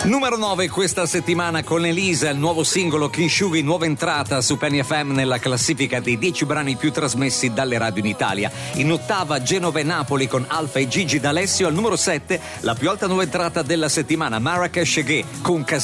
Numero 9 questa settimana con Elisa, il nuovo singolo Kinshughi, nuova entrata su Penny FM nella classifica dei 10 brani più trasmessi dalle radio in Italia. In ottava Genova e Napoli con Alfa e Gigi D'Alessio. Al numero 7 la più alta nuova entrata della settimana, Marrakesh Ghe con Casino.